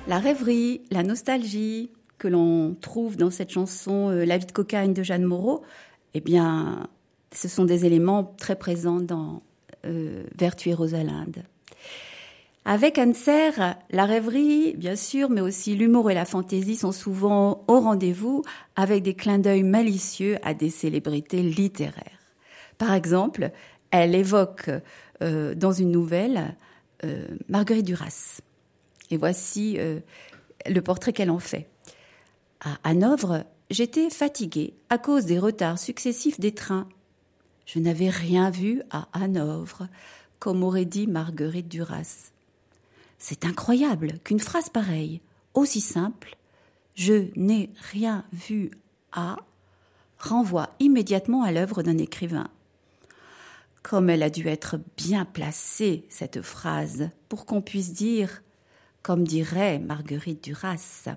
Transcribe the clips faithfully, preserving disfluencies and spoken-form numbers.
La rêverie, la nostalgie que l'on trouve dans cette chanson euh, « La vie de cocaïne » de Jeanne Moreau, eh bien, ce sont des éléments très présents dans euh, Vertu et Rosalinde. Avec Anne Serre, la rêverie, bien sûr, mais aussi l'humour et la fantaisie sont souvent au rendez-vous avec des clins d'œil malicieux à des célébrités littéraires. Par exemple, elle évoque euh, dans une nouvelle euh, Marguerite Duras. Et voici euh, le portrait qu'elle en fait. À Hanovre, j'étais fatiguée à cause des retards successifs des trains. Je n'avais rien vu à Hanovre, comme aurait dit Marguerite Duras. C'est incroyable qu'une phrase pareille, aussi simple, « je n'ai rien vu à », renvoie immédiatement à l'œuvre d'un écrivain. Comme elle a dû être bien placée, cette phrase, pour qu'on puisse dire, comme dirait Marguerite Duras.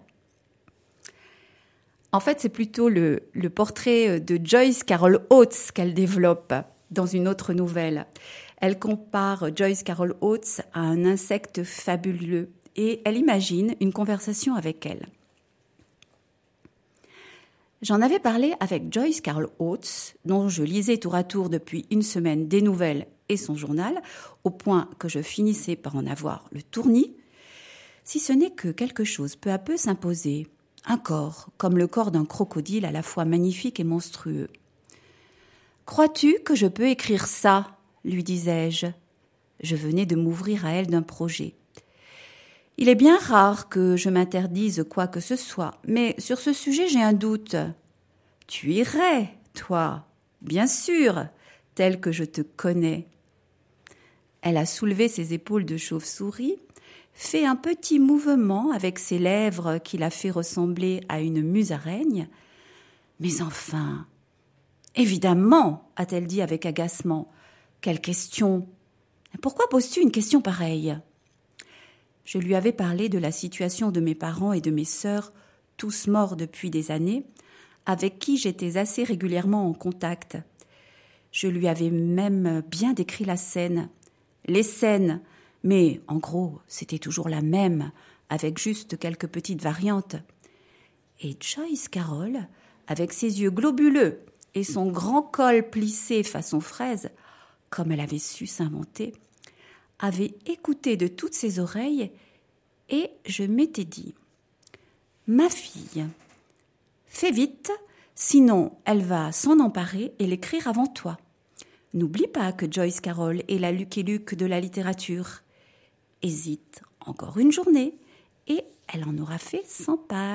En fait, c'est plutôt le, le portrait de Joyce Carol Oates qu'elle développe dans une autre nouvelle. Elle compare Joyce Carol Oates à un insecte fabuleux et elle imagine une conversation avec elle. J'en avais parlé avec Joyce Carol Oates, dont je lisais tour à tour depuis une semaine des nouvelles et son journal, au point que je finissais par en avoir le tournis, si ce n'est que quelque chose peu à peu s'imposait, un corps, comme le corps d'un crocodile à la fois magnifique et monstrueux. « Crois-tu que je peux écrire ça ?» lui disais-je. Je venais de m'ouvrir à elle d'un projet. « Il est bien rare que je m'interdise quoi que ce soit, mais sur ce sujet j'ai un doute. »« Tu irais, toi, bien sûr, tel que je te connais. » Elle a soulevé ses épaules de chauve-souris, fait un petit mouvement avec ses lèvres qui l'a fait ressembler à une musaraigne. « Mais enfin, évidemment, a-t-elle dit avec agacement. Quelle question ? Pourquoi poses-tu une question pareille ? » Je lui avais parlé de la situation de mes parents et de mes sœurs, tous morts depuis des années, avec qui j'étais assez régulièrement en contact. Je lui avais même bien décrit la scène, les scènes, mais en gros, c'était toujours la même, avec juste quelques petites variantes. Et Joyce Carol, avec ses yeux globuleux et son grand col plissé façon fraise, comme elle avait su s'inventer, avait écouté de toutes ses oreilles et je m'étais dit « Ma fille, fais vite, sinon elle va s'en emparer et l'écrire avant toi. N'oublie pas que Joyce Carol est la Lucky Luke de la littérature. Hésite encore une journée et elle en aura fait cent pages. »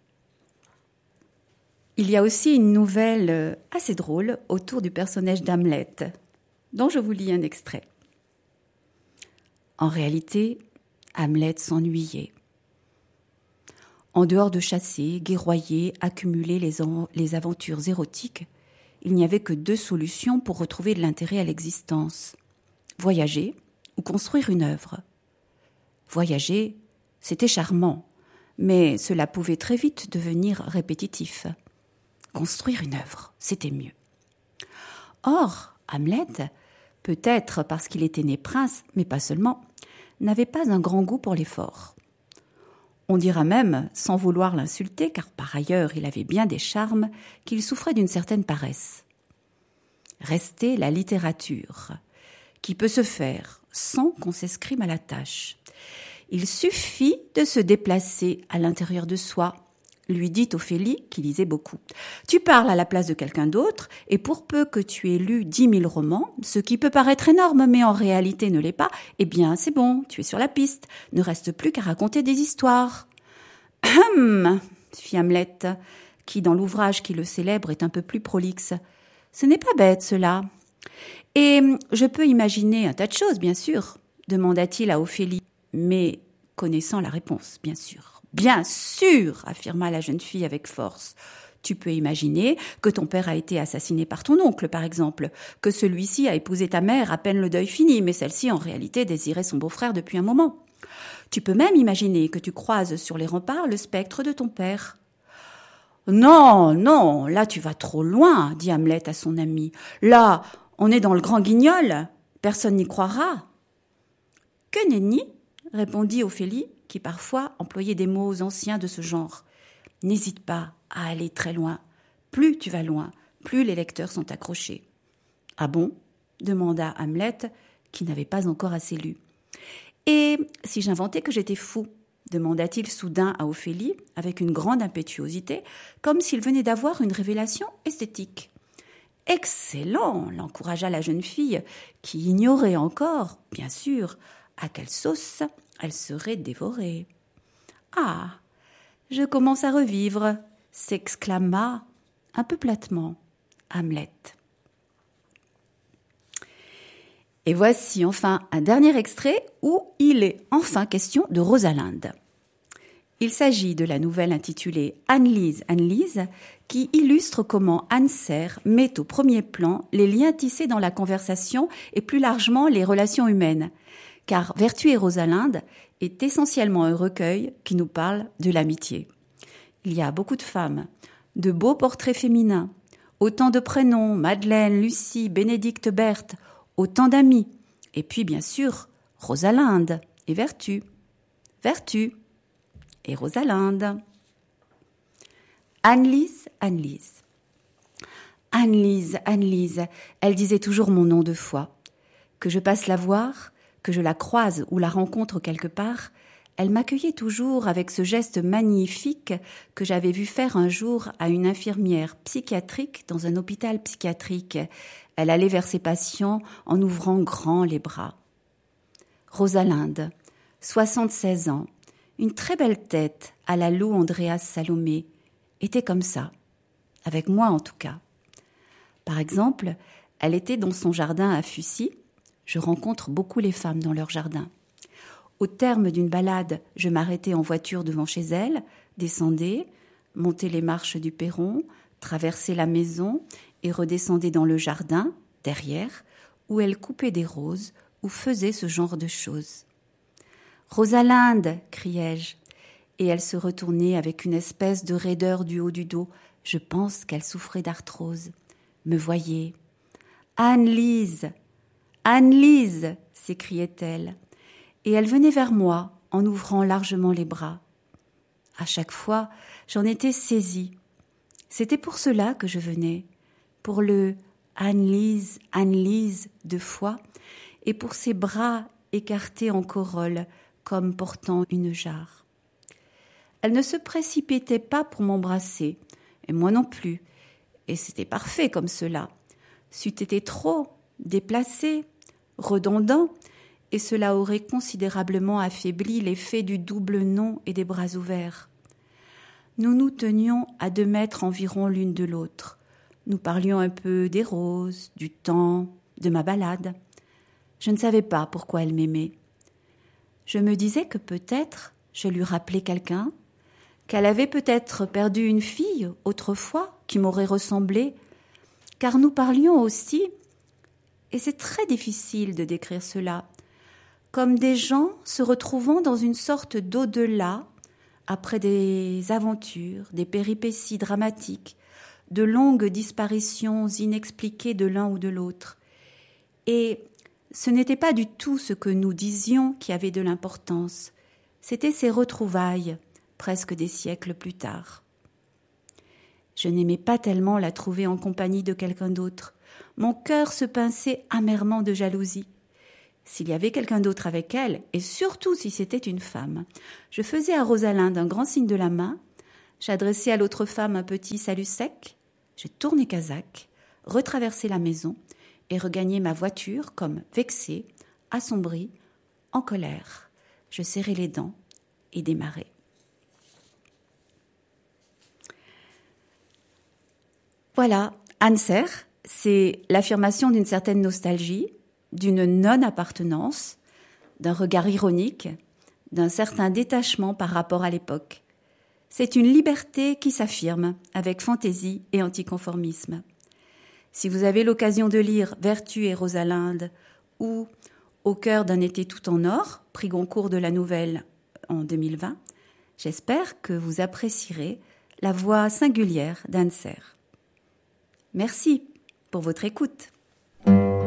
Il y a aussi une nouvelle assez drôle autour du personnage d'Hamlet, dont je vous lis un extrait. En réalité, Hamlet s'ennuyait. En dehors de chasser, guerroyer, accumuler les, en- les aventures érotiques, il n'y avait que deux solutions pour retrouver de l'intérêt à l'existence. Voyager ou construire une œuvre. Voyager, c'était charmant, mais cela pouvait très vite devenir répétitif. Construire une œuvre, c'était mieux. Or, Hamlet, peut-être parce qu'il était né prince, mais pas seulement, n'avait pas un grand goût pour l'effort. On dira même, sans vouloir l'insulter, car par ailleurs il avait bien des charmes, qu'il souffrait d'une certaine paresse. Restait la littérature, qui peut se faire sans qu'on s'escrime à la tâche. Il suffit de se déplacer à l'intérieur de soi, lui dit Ophélie, qui lisait beaucoup. Tu parles à la place de quelqu'un d'autre, et pour peu que tu aies lu dix mille romans, ce qui peut paraître énorme, mais en réalité ne l'est pas, eh bien, c'est bon, tu es sur la piste. Ne reste plus qu'à raconter des histoires. Hum, fit Hamlet, qui, dans l'ouvrage qui le célèbre, est un peu plus prolixe. Ce n'est pas bête, cela. Et je peux imaginer un tas de choses, bien sûr, demanda-t-il à Ophélie, mais connaissant la réponse, bien sûr. Bien sûr, affirma la jeune fille avec force. Tu peux imaginer que ton père a été assassiné par ton oncle, par exemple, que celui-ci a épousé ta mère à peine le deuil fini, mais celle-ci, en réalité, désirait son beau-frère depuis un moment. Tu peux même imaginer que tu croises sur les remparts le spectre de ton père. Non, non, là tu vas trop loin, dit Hamlet à son ami. Là, on est dans le grand guignol, personne n'y croira. Que nenni, répondit Ophélie, qui parfois employait des mots anciens de ce genre. « N'hésite pas à aller très loin. Plus tu vas loin, plus les lecteurs sont accrochés. »« Ah bon ?» demanda Hamlet, qui n'avait pas encore assez lu. « Et si j'inventais que j'étais fou ?» demanda-t-il soudain à Ophélie, avec une grande impétuosité, comme s'il venait d'avoir une révélation esthétique. « Excellent !» l'encouragea la jeune fille, qui ignorait encore, bien sûr, à quelle sauce elle serait dévorée. « Ah, je commence à revivre !» s'exclama, un peu platement, Hamlet. Et voici enfin un dernier extrait où il est enfin question de Rosalinde. Il s'agit de la nouvelle intitulée Anne-Lise, Anne-Lise, qui illustre comment Anne Serre met au premier plan les liens tissés dans la conversation et plus largement les relations humaines. Car Vertu et Rosalinde est essentiellement un recueil qui nous parle de l'amitié. Il y a beaucoup de femmes, de beaux portraits féminins, autant de prénoms, Madeleine, Lucie, Bénédicte, Berthe, autant d'amis, et puis bien sûr Rosalinde et Vertu, Vertu et Rosalinde. Anne-Lise, Anne-Lise. Anne-Lise, Anne-Lise, elle disait toujours mon nom deux fois. Que je passe la voir, que je la croise ou la rencontre quelque part, elle m'accueillait toujours avec ce geste magnifique que j'avais vu faire un jour à une infirmière psychiatrique dans un hôpital psychiatrique. Elle allait vers ses patients en ouvrant grand les bras. Rosalinde, soixante-seize ans, une très belle tête à la Lou Andréas Salomé, était comme ça, avec moi en tout cas. Par exemple, elle était dans son jardin à Fussy. Je rencontre beaucoup les femmes dans leur jardin. Au terme d'une balade, je m'arrêtais en voiture devant chez elle, descendais, montais les marches du perron, traversais la maison et redescendais dans le jardin, derrière, où elle coupait des roses ou faisait ce genre de choses. « Rosalinde !» criai-je, et elle se retournait avec une espèce de raideur du haut du dos. Je pense qu'elle souffrait d'arthrose. Me voyait. « Anne-Lise ! Anne-Lise !» s'écriait-elle. Et elle venait vers moi en ouvrant largement les bras. À chaque fois, j'en étais saisie. C'était pour cela que je venais, pour le « Anne-Lise, Anne-Lise » deux fois, et pour ses bras écartés en corolle, comme portant une jarre. Elle ne se précipitait pas pour m'embrasser, et moi non plus, et c'était parfait comme cela. C'eût été trop, déplacé, redondant, et cela aurait considérablement affaibli l'effet du double nom et des bras ouverts. Nous nous tenions à deux mètres environ l'une de l'autre. Nous parlions un peu des roses, du temps, de ma balade. Je ne savais pas pourquoi elle m'aimait. Je me disais que peut-être je lui rappelais quelqu'un, qu'elle avait peut-être perdu une fille autrefois qui m'aurait ressemblé, car nous parlions aussi, et c'est très difficile de décrire cela, comme des gens se retrouvant dans une sorte d'au-delà après des aventures, des péripéties dramatiques, de longues disparitions inexpliquées de l'un ou de l'autre. Et ce n'était pas du tout ce que nous disions qui avait de l'importance, c'était ces retrouvailles, presque des siècles plus tard. Je n'aimais pas tellement la trouver en compagnie de quelqu'un d'autre. Mon cœur se pinçait amèrement de jalousie. S'il y avait quelqu'un d'autre avec elle, et surtout si c'était une femme, je faisais à Rosalinde un grand signe de la main, j'adressais à l'autre femme un petit salut sec, je tournais Casaque, retraversais la maison et regagnais ma voiture comme vexée, assombrie, en colère. Je serrais les dents et démarrais. Voilà, Anne Serre, c'est l'affirmation d'une certaine nostalgie, d'une non-appartenance, d'un regard ironique, d'un certain détachement par rapport à l'époque. C'est une liberté qui s'affirme avec fantaisie et anticonformisme. Si vous avez l'occasion de lire Vertu et Rosalinde ou Au cœur d'un été tout en or, prix Goncourt de la Nouvelle en deux mille vingt, j'espère que vous apprécierez la voix singulière d'Anne Serre. Merci pour votre écoute.